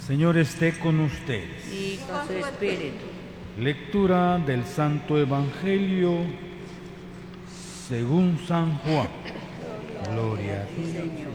Señor esté con ustedes. Y con su espíritu. Lectura del Santo Evangelio según San Juan. Gloria a ti, Señor.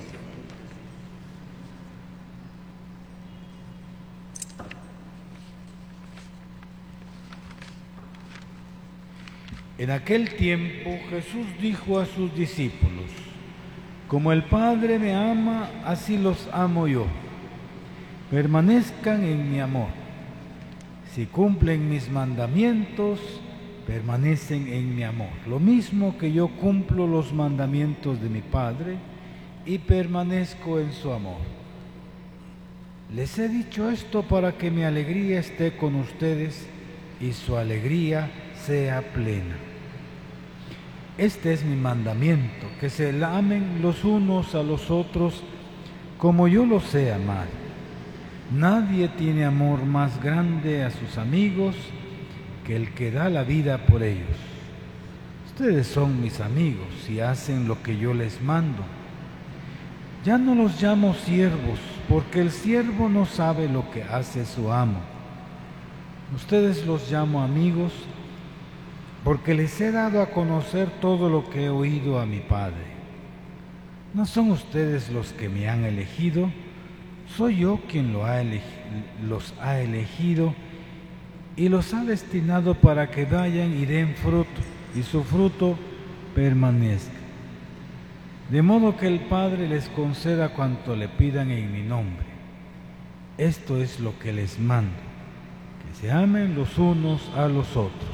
En aquel tiempo Jesús dijo a sus discípulos: como el Padre me ama, así los amo yo. Permanezcan en mi amor. Si cumplen mis mandamientos, permanecen en mi amor. Lo mismo que yo cumplo los mandamientos de mi Padre y permanezco en su amor. Les he dicho esto para que mi alegría esté con ustedes y su alegría sea plena. Este es mi mandamiento, que se amen los unos a los otros como yo los he amado. Nadie tiene amor más grande a sus amigos que el que da la vida por ellos. Ustedes son mis amigos y hacen lo que yo les mando. Ya no los llamo siervos, porque el siervo no sabe lo que hace su amo. Ustedes los llamo amigos, porque les he dado a conocer todo lo que he oído a mi Padre. No son ustedes los que me han elegido, soy yo quien los ha elegido y los ha destinado para que vayan y den fruto, y su fruto permanezca. De modo que el Padre les conceda cuanto le pidan en mi nombre. Esto es lo que les mando, que se amen los unos a los otros.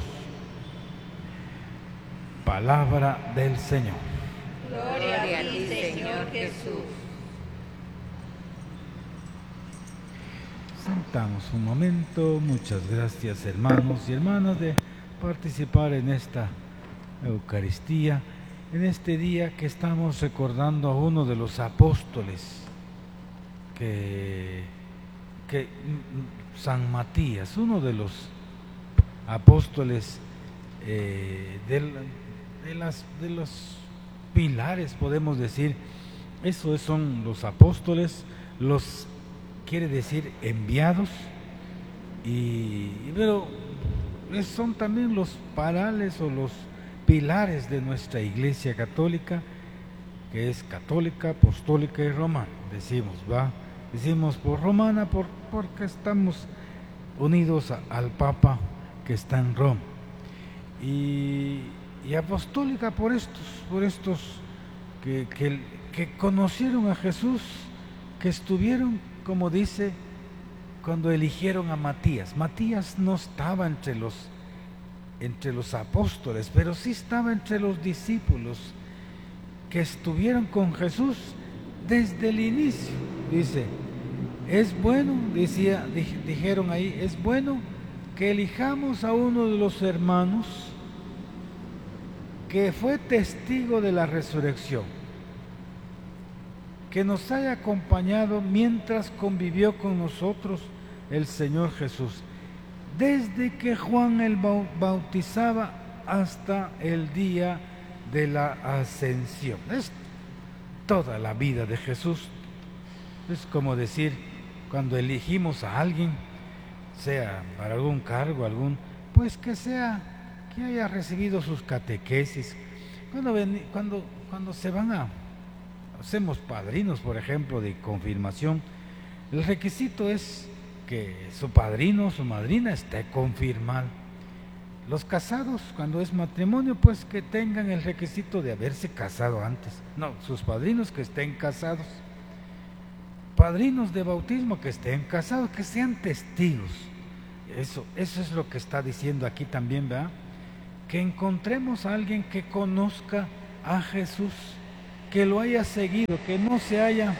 Palabra del Señor. Gloria a ti, Señor Jesús. Sentamos un momento. Muchas gracias, hermanos y hermanas, de participar en esta Eucaristía, en este día que estamos recordando a uno de los apóstoles, que San Matías, uno de los apóstoles de los pilares, podemos decir. Esos son los apóstoles, los quiere decir enviados, pero son también los parales o los pilares de nuestra Iglesia católica, que es católica, apostólica y romana. Decimos por romana porque estamos unidos al Papa que está en Roma, y apostólica por estos que conocieron a Jesús, que estuvieron, como dice, cuando eligieron a Matías. Matías no estaba entre los apóstoles, pero sí estaba entre los discípulos que estuvieron con Jesús desde el inicio. Dice, es bueno, dijeron ahí, es bueno que elijamos a uno de los hermanos que fue testigo de la resurrección, que nos haya acompañado mientras convivió con nosotros el Señor Jesús, desde que Juan el bautizaba hasta el día de la ascensión. Es toda la vida de Jesús. Es como decir, cuando elegimos a alguien, sea para algún cargo, pues que haya recibido sus catequesis. Cuando se van hacemos padrinos, por ejemplo, de confirmación, el requisito es que su padrino o su madrina esté confirmado. Los casados, cuando es matrimonio, pues que tengan el requisito de haberse casado antes. No, sus padrinos que estén casados. Padrinos de bautismo que estén casados, que sean testigos. Eso es lo que está diciendo aquí también, ¿verdad? Que encontremos a alguien que conozca a Jesús, que lo haya seguido, que no se haya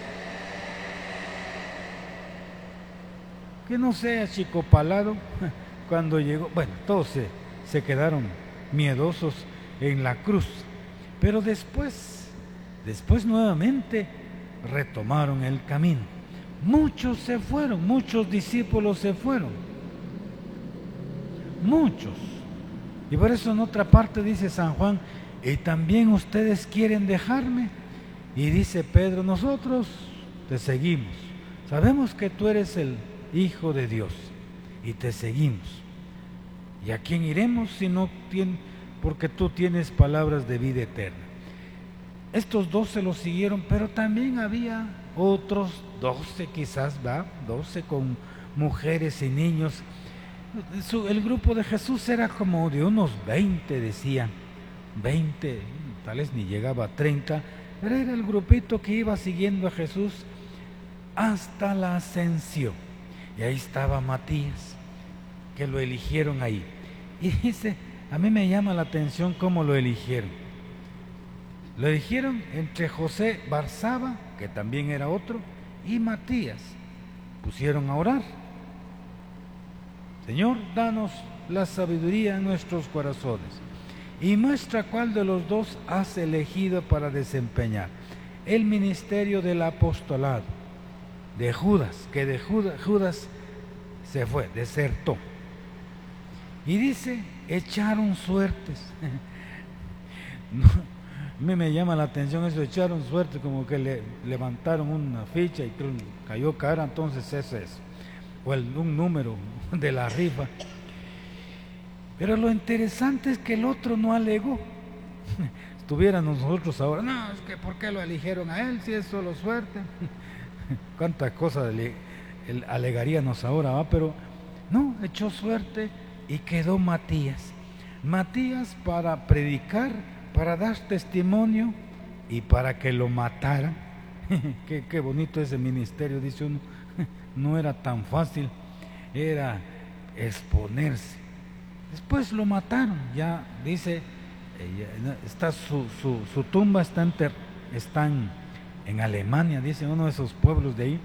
achicopalado cuando llegó. Bueno, todos se quedaron miedosos en la cruz, pero después nuevamente retomaron el camino. Muchos se fueron, muchos discípulos se fueron, muchos. Y por eso en otra parte dice San Juan, y también ustedes quieren dejarme. Y dice Pedro, nosotros te seguimos, sabemos que tú eres el Hijo de Dios, y te seguimos. ¿Y a quién iremos si no porque tú tienes palabras de vida eterna? Estos 12 los siguieron, pero también había otros 12 quizás, 12 con mujeres y niños. El grupo de Jesús era como de unos 20, decían, 20, tal vez ni llegaba a 30, pero era el grupito que iba siguiendo a Jesús hasta la ascensión. Y ahí estaba Matías, que lo eligieron ahí. Y dice, a mí me llama la atención cómo lo eligieron. Lo eligieron entre José Barsaba, que también era otro, y Matías. Pusieron a orar. Señor, danos la sabiduría en nuestros corazones y muestra cuál de los dos has elegido para desempeñar el ministerio del apostolado de Judas, que de Judas se fue, desertó. Y dice, echaron suertes. No, a mí me llama la atención eso, echaron suerte, como que le levantaron una ficha y cayó cara, entonces ese es, o un número de la rifa. Pero lo interesante es que el otro no alegó. Estuviéramos nosotros ahora, no, es que ¿por qué lo eligieron a él si es solo suerte? Cuántas cosas alegaríamos ahora, pero no, echó suerte y quedó Matías. Matías para predicar, para dar testimonio y para que lo mataran. Qué bonito ese ministerio, dice uno. No era tan fácil, era exponerse. Después lo mataron, ya dice, está su tumba está en Alemania, dice uno de esos pueblos de ahí.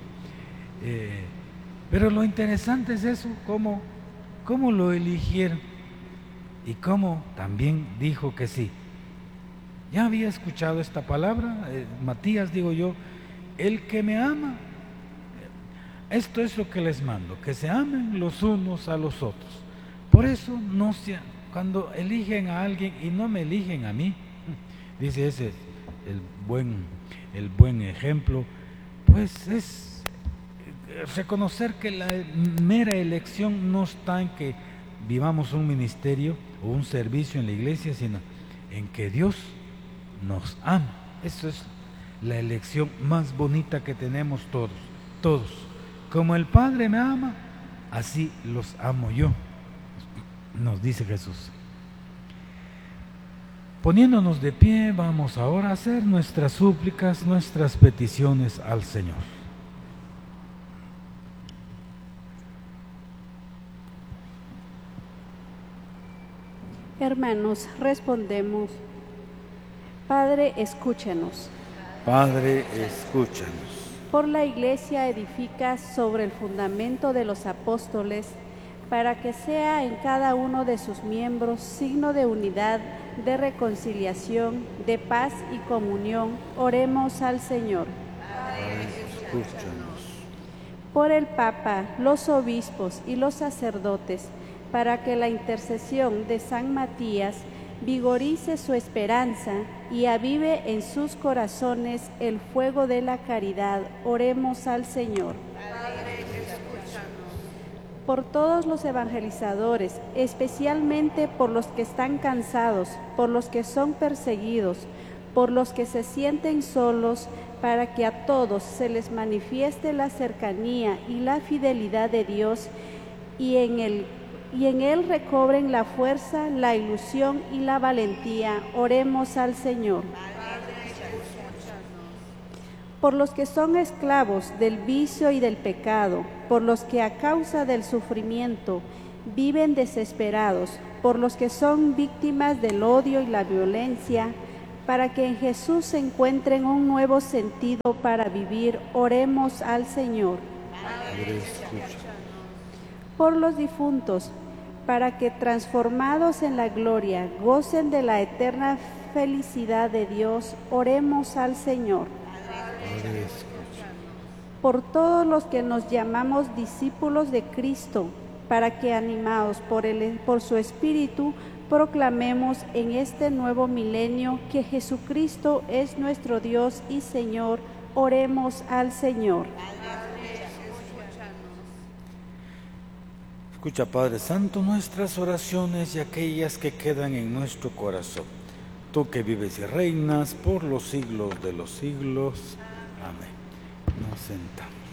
Pero lo interesante es eso, cómo lo eligieron y cómo también dijo que sí. Ya había escuchado esta palabra, Matías, digo yo, el que me ama, esto es lo que les mando, que se amen los unos a los otros. Por eso cuando eligen a alguien y no me eligen a mí, dice ese es el buen ejemplo, pues es reconocer que la mera elección no está en que vivamos un ministerio o un servicio en la iglesia, sino en que Dios nos ama. Eso es la elección más bonita que tenemos todos. Como el Padre me ama, así los amo yo, nos dice Jesús. Poniéndonos de pie, vamos ahora a hacer nuestras súplicas, nuestras peticiones al Señor. Hermanos, respondemos: Padre, escúchanos. Padre, escúchanos. Por la Iglesia edifica sobre el fundamento de los apóstoles, para que sea en cada uno de sus miembros signo de unidad, de reconciliación, de paz y comunión. Oremos al Señor. Padre, escúchanos. Por el Papa, los obispos y los sacerdotes, para que la intercesión de San Matías vigorice su esperanza y avive en sus corazones el fuego de la caridad. Oremos al Señor. Padre, escúchanos. Por todos los evangelizadores, especialmente por los que están cansados, por los que son perseguidos, por los que se sienten solos, para que a todos se les manifieste la cercanía y la fidelidad de Dios y en Él recobren la fuerza, la ilusión y la valentía. Oremos al Señor. Por los que son esclavos del vicio y del pecado, por los que a causa del sufrimiento viven desesperados, por los que son víctimas del odio y la violencia, para que en Jesús se encuentren un nuevo sentido para vivir. Oremos al Señor. Padre, escúchanos. Por los difuntos, para que transformados en la gloria gocen de la eterna felicidad de Dios. Oremos al Señor. Padre, escúchanos. Por todos los que nos llamamos discípulos de Cristo, para que animados por su Espíritu proclamemos en este nuevo milenio que Jesucristo es nuestro Dios y Señor. Oremos al Señor. Escucha, Padre Santo, nuestras oraciones y aquellas que quedan en nuestro corazón. Tú que vives y reinas por los siglos de los siglos. Amén. Nos sentamos.